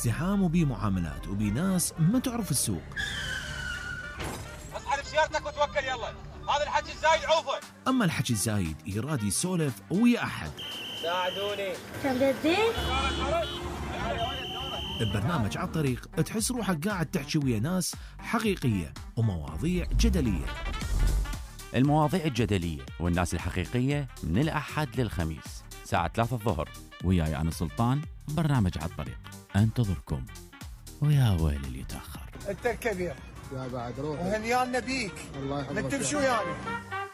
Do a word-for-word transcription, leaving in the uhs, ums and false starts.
ازدحام وبي معاملات وبي ناس ما تعرف السوق. اصحى بسيارتك وتوكل يلا، هذا الحكي الزايد عوفه. اما الحكي الزايد يراد يسولف ويا احد. ساعدوني. كم جدي؟ ببرنامج على الطريق تحس روحك قاعد تحكي ويا ناس حقيقية ومواضيع جدلية. المواضيع الجدلية والناس الحقيقية من الأحد للخميس ساعة ثلاثة الظهر، وياي أنا سلطان. برنامج على الطريق انتظركم، ويا ويل اللي يتأخر. انت الكبير يا بعد روح وهنيان نبيك. الله يحفظك. نكتب شو يعني؟